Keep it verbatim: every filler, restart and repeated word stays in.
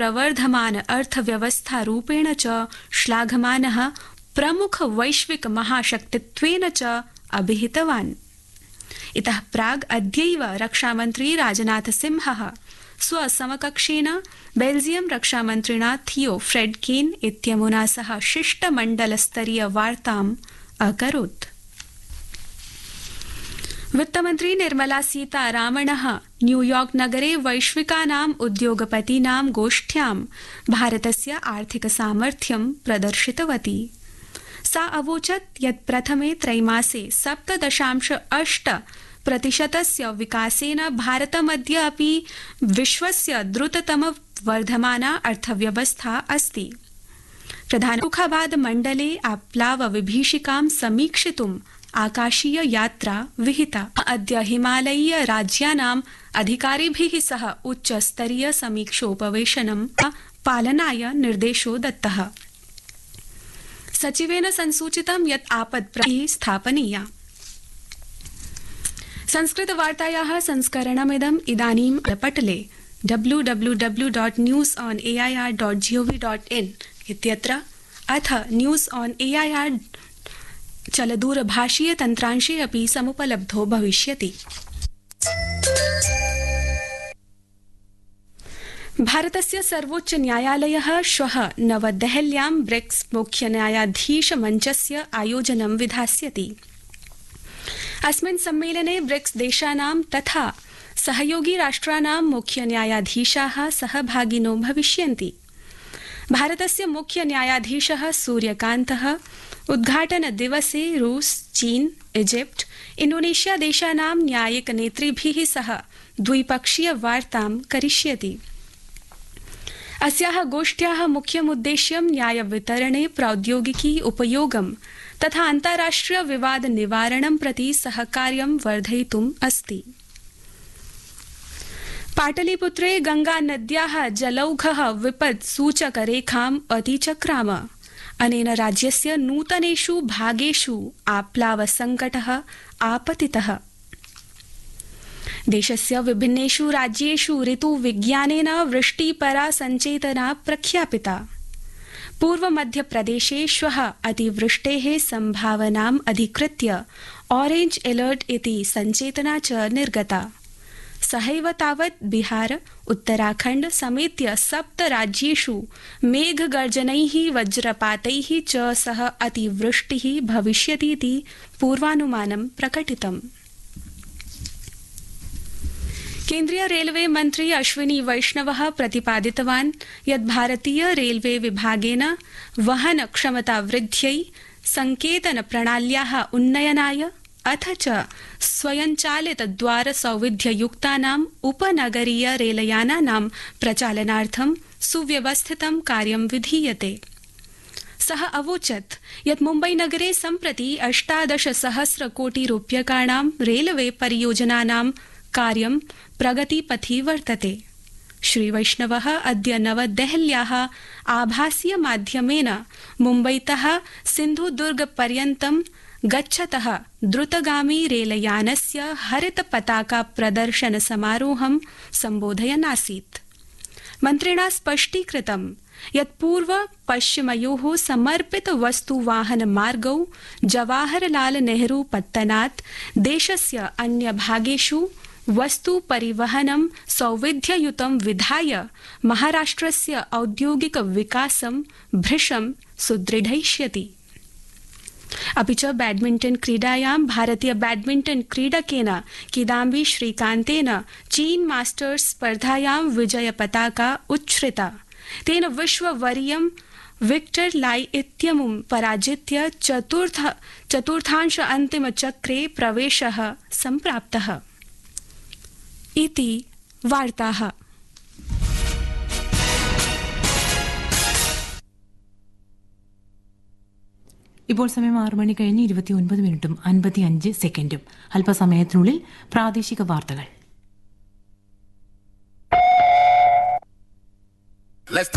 प्रवर्धमान अर्थव्यवस्था रूपेण च श्लाघमानः प्रमुख वैश्विक महाशक्तित्वेन च अभिहितवान्। इतः प्राग् अद्यैव रक्षामन्त्री राजनाथ सिंहः स्वसमकक्षेन बेल्जियम रक्षामन्त्रिणा थियो फ्रेडकेन इत्यमुना सह शिष्टमण्डलस्तरीय वार्ताम् अकरोत्। वित्तमन्त्री निर्मला सीतारामणः न्यूयॉर्क नगरे वैश्विकानाम् उद्योगपतीनां गोष्ठ्यां भारतस्य आर्थिक सामर्थ्यं प्रदर्शितवती। सा अवोचत् यत् प्रथमे त्रैमासे सप्त दशांश अष्ट प्रतिशतस्य विकासेन भारतमद्य अपि विश्वस्य द्रुततम वर्धमाना अर्थव्यवस्था अस्ति। प्रधानमुखाबाद मण्डले आप्लाव विभीषिकां समीक्षितुम् आकाशीय यात्रा विहिता। अद्य हिमालयीय राज्यानाम् अधिकारिभिः सह उच्चस्तरीय समीक्षोपवेशनं पालनाय निर्देशो दत्तः। सचिवेन संसूचितं यत् आपत्प्रतिः स्थापनीया। संस्कृतवार्तायाः संस्करणमिदम् इदानीं पटले W W W dot news on A I R dot G O V dot in इत्यत्र अथ news on A I R चलदूरभाषीय तन्त्रांशे अपि समुपलब्धो भविष्यति। भारतस्य सर्वोच्च न्यायालयः श्वः नवदेहल्यां ब्रिक्स मुख्य न्यायाधीश मञ्चस्य आयोजनं विधास्यति। अस्मिन् सम्मेलने ब्रिक्स देशानां तथा सहयोगी राष्ट्राणां मुख्य न्यायाधीशाः सहभागिनो भविष्यन्ति। भारतस्य मुख्य न्यायाधीशः सूर्यकान्तः उद्घाटन दिवसे रूस, चीन, इजिप्ट, इंडोनेशिया देशानां न्यायिक नेतृभिः सह द्विपक्षीय वार्तां करिष्यति। अस्याः गोष्ठ्याः मुख्यमुद्देश्यं न्याय वितरणे प्रौद्योगिकी उपयोगं तथा अन्ताराष्ट्रिय विवाद निवारणं प्रति सहकार्यं वर्धयितुम् अस्ति। पाटलिपुत्रे गंगा नद्याः जलौघः विपद् सूचकरेखाम् अतिचक्राम। अनेन राज्यस्य नूतनेषु भागेषु आप्लाव संकटः आपतितः। देशस्य विभिन्नेषु राज्येषु ऋतुविज्ञानेन वृष्टिपरा संचेतना प्रख्यापिता। पूर्व मध्यप्रदेशे श्वः अतिवृष्टेः संभावनाम् अधिकृत्य ऑरेंज अलर्ट इति संचेतना च निर्गता। सहैव तावत् बिहार, उत्तराखण्ड समेत्य सप्त राज्येषु मेघगर्जनैः वज्रपातैः च सह अतिवृष्टिः भविष्यतीति पूर्वानुमानं प्रकटितम्। केन्द्रीय रेलवे मन्त्री अश्विनी वैष्णवः प्रतिपादितवान् यत् भारतीय रेलवे विभागेन वहन क्षमता वृद्ध्यै, संकेतन प्रणाल्याः उन्नयनाय अथ च स्वयंचालित द्वार सौविध्ययुक्तानाम् उपनगरीय रेलयानानां प्रचालनार्थं सुव्यवस्थितं कार्यं विधीयते। सः अवोचत् यत् मुम्बईनगरे सम्प्रति अष्टादश सहस्र कोटि रूप्यकाणां रेलवे परियोजनानां कार्यं प्रगतिपथि वर्तते। श्री वैष्णवः अद्य नवदेहल्याः आभासीय माध्यमेन मुम्बईतः सिन्धुदुर्गपर्यन्तं गच्छतः द्रुतगामी रेलयानस्य हरित पताका प्रदर्शन समारोहं सम्बोधयन् आसीत्। मन्त्रिणा स्पष्टीकृतं यत् पूर्व पश्चिमयोः समर्पित वस्तुवाहन मार्गौ जवाहरलाल नेहरू पत्तनात् देशस्य अन्य भागेषु वस्तु परिवहनं सौविध्ययुतं विधाय महाराष्ट्रस्य औद्योगिक विकासं भृशं सुदृढयिष्यति। अपि च बैडमिंटन क्रीडायां भारतीय बैडमिंटन क्रीडकेन किदाम्बी श्रीकान्तेन चीन मास्टर्स स्पर्धायां विजय पताका उच्छ्रिता। तेन विश्ववरीयं विक्टर लाई इत्यमुं पराजित्य चतुर्थ चतुर्थांश अन्तिम चक्रे प्रवेशः सम्प्राप्तः। इति वार्ताः। ഇപ്പോൾ സമയം ആറ് മണി കഴിഞ്ഞ് ഇരുപത്തി ഒൻപത് മിനിറ്റും അൻപത്തി അഞ്ച് സെക്കൻഡും. അല്പസമയത്തിനുള്ളിൽ പ്രാദേശിക വാർത്തകൾ.